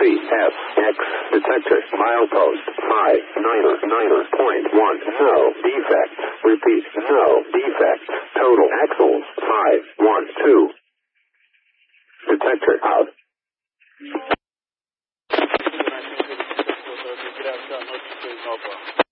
CFX detector milepost 599.1. No defect. Repeat. No defect. Total axles 512. Detector out. Gracias a noche,